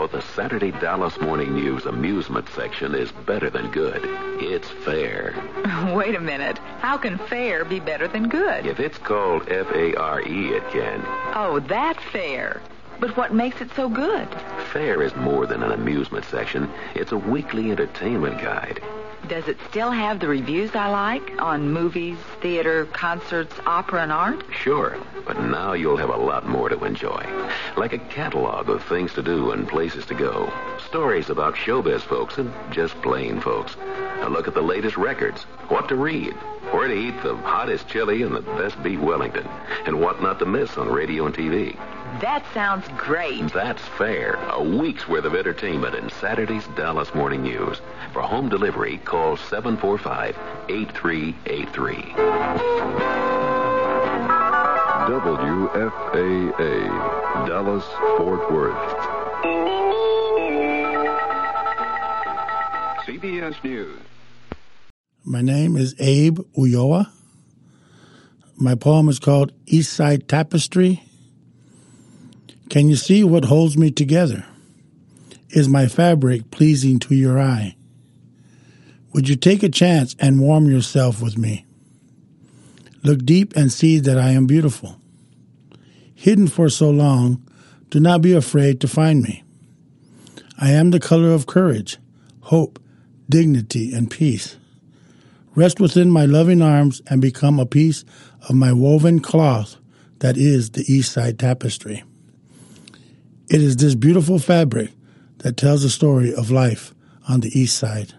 know the Saturday Dallas Morning News amusement section is better than good. It's fair. Wait a minute. How can fair be better than good? If it's called F-A-R-E, it can. Oh, that's fair. But what makes it so good? Fair is more than an amusement section. It's a weekly entertainment guide. Does it still have the reviews I like on movies, theater, concerts, opera, and art? Sure, but now you'll have a lot more to enjoy. Like a catalog of things to do and places to go. Stories about showbiz folks and just plain folks. A look at the latest records, what to read, where to eat the hottest chili and the best beef Wellington, and what not to miss on radio and TV. That sounds great. That's fair. A week's worth of entertainment in Saturday's Dallas Morning News. For home delivery, call 745-8383. WFAA, Dallas, Fort Worth. CBS News. My name is Abe Ulloa. My poem is called East Side Tapestry. Can you see what holds me together? Is my fabric pleasing to your eye? Would you take a chance and warm yourself with me? Look deep and see that I am beautiful. Hidden for so long, do not be afraid to find me. I am the color of courage, hope, dignity, and peace. Rest within my loving arms and become a piece of my woven cloth that is the East Side Tapestry. It is this beautiful fabric that tells the story of life on the East Side.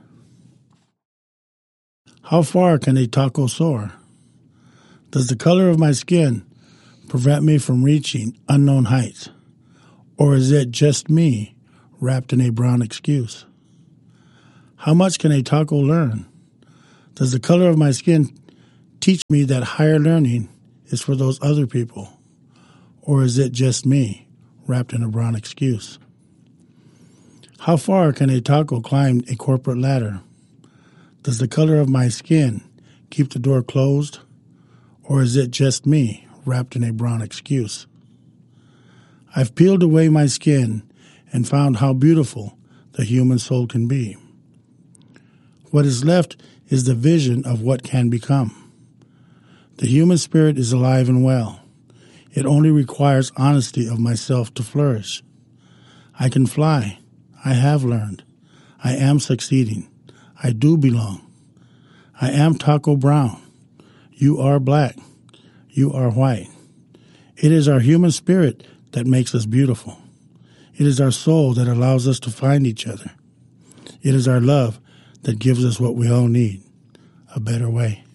How far can a taco soar? Does the color of my skin prevent me from reaching unknown heights? Or is it just me wrapped in a brown excuse? How much can a taco learn? Does the color of my skin teach me that higher learning is for those other people? Or is it just me wrapped in a brown excuse? How far can a taco climb a corporate ladder? Does the color of my skin keep the door closed? Or is it just me wrapped in a brown excuse? I've peeled away my skin and found how beautiful the human soul can be. What is left is the vision of what can become. The human spirit is alive and well. It only requires honesty of myself to flourish. I can fly. I have learned. I am succeeding. I do belong. I am Taco Brown. You are black. You are white. It is our human spirit that makes us beautiful. It is our soul that allows us to find each other. It is our love that gives us what we all need, a better way.